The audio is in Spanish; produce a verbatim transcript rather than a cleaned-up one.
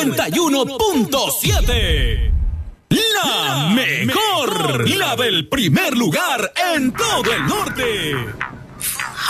noventa y uno punto siete. La mejor, la del primer lugar en todo el norte.